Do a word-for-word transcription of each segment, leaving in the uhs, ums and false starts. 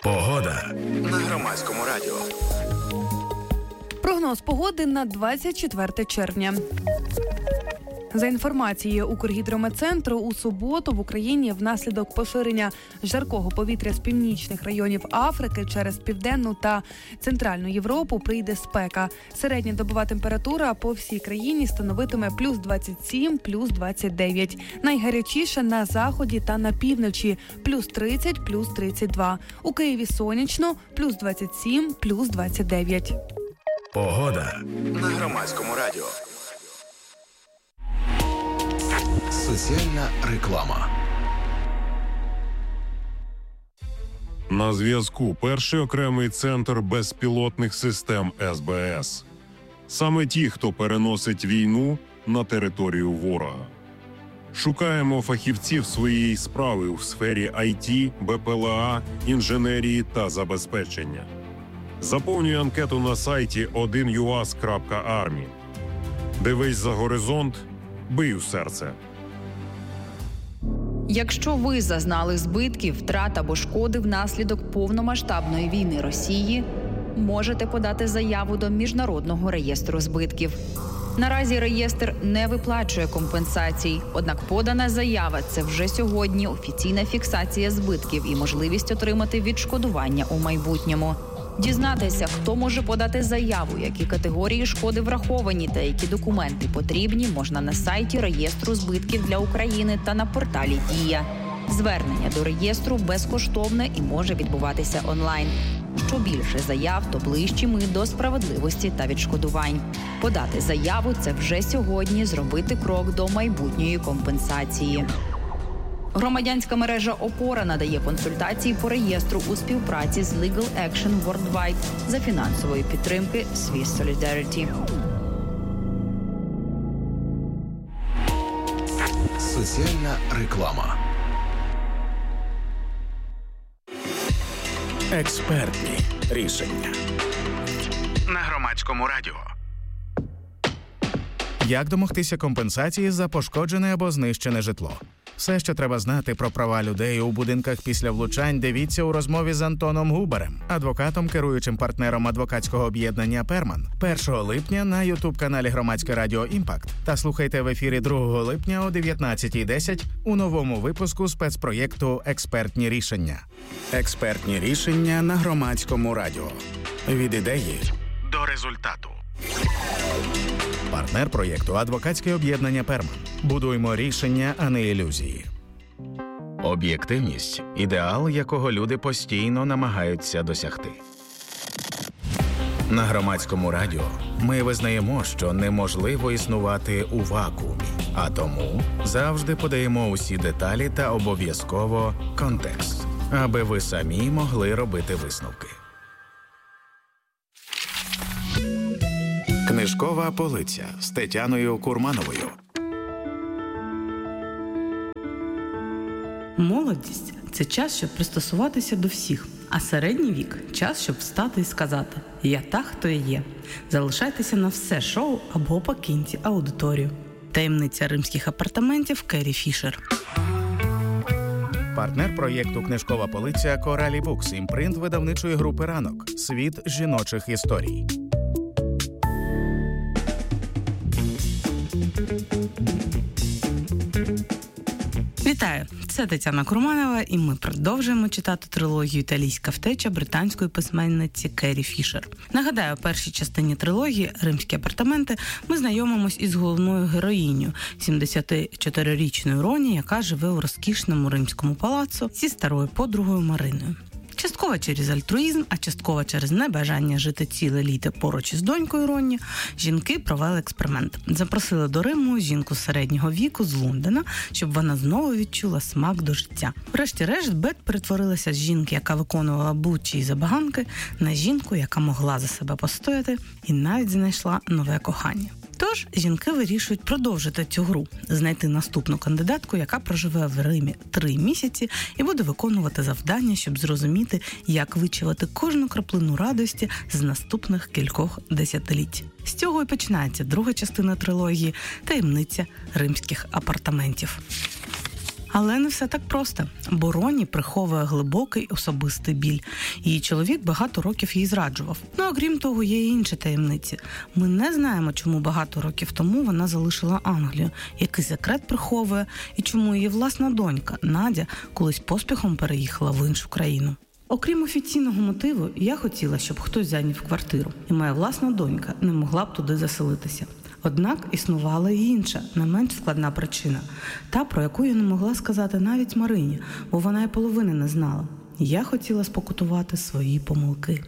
Погода на Громадському радіо. Прогноз погоди на двадцять четверте червня. За інформацією Укргідрометцентру, у суботу в Україні внаслідок поширення жаркого повітря з північних районів Африки через Південну та Центральну Європу прийде спека. Середня добова температура по всій країні становитиме плюс двадцять сім, плюс двадцять дев'ять. Найгарячіше на заході та на півночі – плюс тридцять, плюс тридцять два. У Києві сонячно – плюс двадцять сім, плюс двадцять дев'ять. Погода на Громадському радіо. Соціальна реклама. На зв'язку перший окремий центр безпілотних систем ес бе ес. Саме ті, хто переносить війну на територію ворога. Шукаємо фахівців своєї справи у сфері ай ті, бе пе ел а, інженерії та забезпечення. Заповнюй анкету на сайті один ю ас крапка армі. Дивись за горизонт, бий у серце. Якщо ви зазнали збитків, втрат або шкоди внаслідок повномасштабної війни Росії, можете подати заяву до Міжнародного реєстру збитків. Наразі реєстр не виплачує компенсацій, однак подана заява – це вже сьогодні офіційна фіксація збитків і можливість отримати відшкодування у майбутньому. Дізнатися, хто може подати заяву, які категорії шкоди враховані та які документи потрібні, можна на сайті реєстру збитків для України та на порталі «Дія». Звернення до реєстру безкоштовне і може відбуватися онлайн. Що більше заяв, то ближчі ми до справедливості та відшкодувань. Подати заяву – це вже сьогодні зробити крок до майбутньої компенсації. Громадянська мережа «Опора» надає консультації по реєстру у співпраці з Legal Action Worldwide за фінансової підтримки Swiss Solidarity. Соціальна реклама. Експертні рішення на Громадському радіо. Як домогтися компенсації за пошкоджене або знищене житло? Все, що треба знати про права людей у будинках після влучань, дивіться у розмові з Антоном Губарем, адвокатом, керуючим партнером адвокатського об'єднання «Перман». першого липня на ютуб-каналі Громадське радіо «Імпакт». Та слухайте в ефірі другого липня о дев'ятнадцятій десять у новому випуску спецпроєкту «Експертні рішення». Експертні рішення на Громадському радіо. Від ідеї до результату. Партнер проєкту – адвокатське об'єднання «Перман». Будуймо рішення, а не ілюзії. Об'єктивність – ідеал, якого люди постійно намагаються досягти. На Громадському радіо ми визнаємо, що неможливо існувати у вакуумі, а тому завжди подаємо усі деталі та обов'язково контекст, аби ви самі могли робити висновки. Книжкова полиця з Тетяною Курмановою. Молодість – це час, щоб пристосуватися до всіх, а середній вік – час, щоб встати і сказати «Я та, хто я є». Залишайтеся на все шоу або покиньте аудиторію. Таємниця римських апартаментів Керрі Фішер. Партнер проєкту «Книжкова полиця» Коралі Букс, імпринт видавничої групи «Ранок». Світ жіночих історій. Вітаю! Це Тетяна Курманова, і ми продовжуємо читати трилогію «Італійська втеча» британської письменниці Керрі Фішер. Нагадаю, у першій частині трилогії «Римські апартаменти» ми знайомимось із головною героїнею, сімдесятичотирирічною Роні, яка живе у розкішному римському палацу зі старою подругою Мариною. Частково через альтруїзм, а частково через небажання жити ціле літо поруч із донькою Ронні, жінки провели експеримент. Запросили до Риму жінку середнього віку з Лондона, щоб вона знову відчула смак до життя. Врешті-решт, Бет перетворилася з жінки, яка виконувала бучі й забаганки, на жінку, яка могла за себе постояти і навіть знайшла нове кохання. Тож, жінки вирішують продовжити цю гру, знайти наступну кандидатку, яка проживе в Римі три місяці і буде виконувати завдання, щоб зрозуміти, як вичавити кожну краплину радості з наступних кількох десятиліть. З цього і починається друга частина трилогії «Таємниця римських апартаментів». Але не все так просто, бо Роні приховує глибокий особистий біль. Її чоловік багато років її зраджував. Ну, а крім того, є і інші таємниці. Ми не знаємо, чому багато років тому вона залишила Англію, який секрет приховує, і чому її власна донька, Надя, колись поспіхом переїхала в іншу країну. Окрім офіційного мотиву, я хотіла, щоб хтось зайняв квартиру, і моя власна донька не могла б туди заселитися. Однак існувала і інша, не менш складна причина. Та, про яку я не могла сказати навіть Марині, бо вона й половини не знала. Я хотіла спокутувати свої помилки.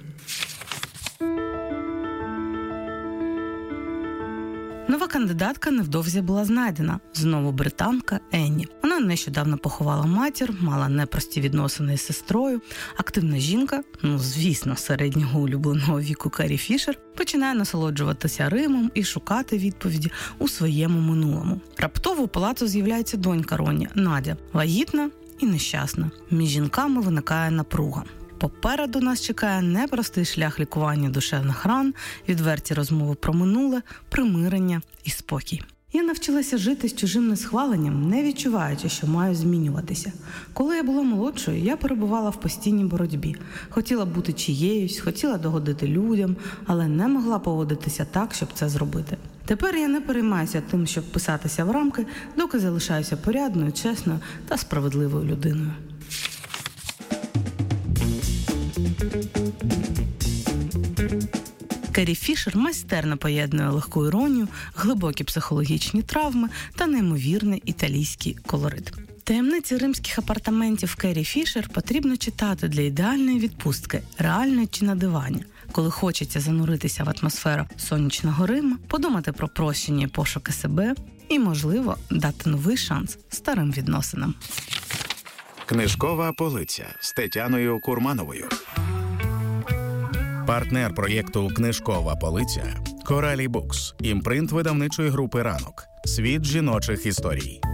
Нова кандидатка невдовзі була знайдена. Знову британка Енні. Вона нещодавно поховала матір, мала непрості відносини з сестрою. Активна жінка, ну звісно, середнього улюбленого віку Керрі Фішер, починає насолоджуватися Римом і шукати відповіді у своєму минулому. Раптово у палацу з'являється донька Роні, Надя, вагітна і нещасна. Між жінками виникає напруга. Попереду нас чекає непростий шлях лікування душевних ран, відверті розмови про минуле, примирення і спокій. Я навчилася жити з чужим несхваленням, не відчуваючи, що маю змінюватися. Коли я була молодшою, я перебувала в постійній боротьбі. Хотіла бути чиєюсь, хотіла догодити людям, але не могла поводитися так, щоб це зробити. Тепер я не переймаюся тим, щоб вписатися в рамки, доки залишаюся порядною, чесною та справедливою людиною. Керрі Фішер майстерно поєднує легку іронію, глибокі психологічні травми та неймовірний італійський колорит. Таємниці римських апартаментів Керрі Фішер потрібно читати для ідеальної відпустки, реальної чи на дивані, коли хочеться зануритися в атмосферу сонячного Риму, подумати про прощення і пошуки себе і, можливо, дати новий шанс старим відносинам. Книжкова полиця з Тетяною Курмановою. Партнер проєкту «Книжкова полиця» – Коралі Букс, імпринт видавничої групи «Ранок». Світ жіночих історій.